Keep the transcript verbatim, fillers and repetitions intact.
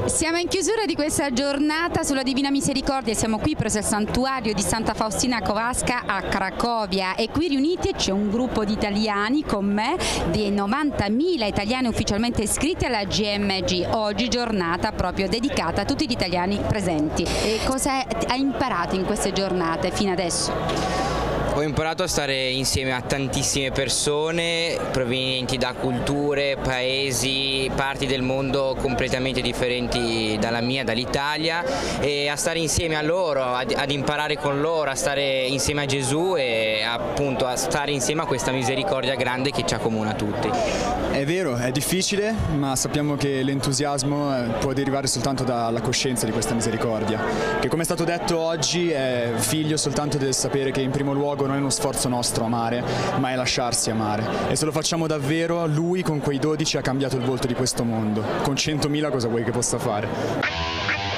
Siamo in chiusura di questa giornata sulla Divina Misericordia, siamo qui presso il santuario di Santa Faustina Kowalska a Cracovia e qui riuniti c'è un gruppo di italiani con me, dei novantamila italiani ufficialmente iscritti alla G M G, oggi giornata proprio dedicata a tutti gli italiani presenti. E cosa hai imparato in queste giornate fino adesso? Ho imparato a stare insieme a tantissime persone provenienti da culture, paesi, parti del mondo completamente differenti dalla mia, dall'Italia, e a stare insieme a loro, ad, ad imparare con loro, a stare insieme a Gesù e appunto a stare insieme a questa misericordia grande che ci accomuna tutti. È vero, è difficile, ma sappiamo che l'entusiasmo può derivare soltanto dalla coscienza di questa misericordia, che come è stato detto oggi è figlio soltanto del sapere che in primo luogo non è uno sforzo nostro amare, ma è lasciarsi amare. E se lo facciamo davvero, lui con quei dodici ha cambiato il volto di questo mondo. Con centomila cosa vuoi che possa fare?